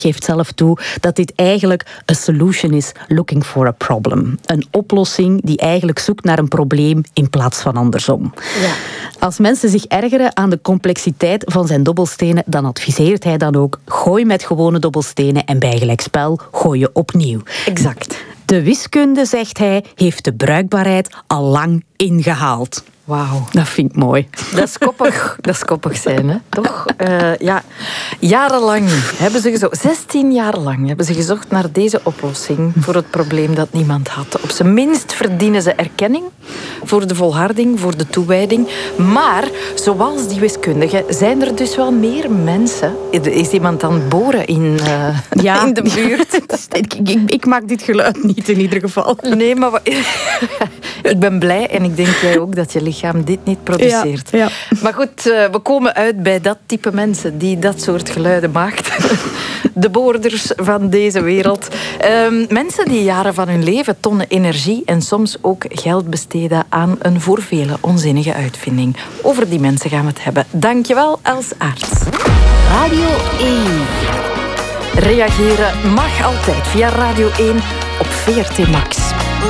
geeft zelf toe dat dit eigenlijk a solution is looking for a problem. Een oplossing die eigenlijk zoekt naar een probleem in plaats van andersom. Ja. Als mensen zich ergeren aan de complexiteit van zijn dobbelstenen, dan adviseert hij dan ook: gooi met gewone dobbelstenen en bij gelijkspel gooi je opnieuw. Exact. De wiskunde, zegt hij, heeft de bruikbaarheid al lang ingehaald. Wauw. Dat vind ik mooi. Dat is koppig. Dat is koppig zijn, hè? Toch? Ja. Jarenlang hebben ze gezocht, 16 jaar lang hebben ze gezocht naar deze oplossing voor het probleem dat niemand had. Op zijn minst verdienen ze erkenning voor de volharding, voor de toewijding. Maar, zoals die wiskundigen, zijn er dus wel meer mensen. Is iemand aan het boren in de buurt? Ik maak dit geluid niet, in ieder geval. Nee, maar ik ben blij en ik denk jij ook dat je lichaam dit niet produceert. Ja. Maar goed, we komen uit bij dat type mensen die dat soort geluiden maakt. De boorders van deze wereld. Mensen die jaren van hun leven, tonnen energie en soms ook geld besteden aan een voor velen onzinnige uitvinding. Over die mensen gaan we het hebben. Dankjewel, Els Aerts. Radio 1. Reageren mag altijd via Radio 1 op VRT Max.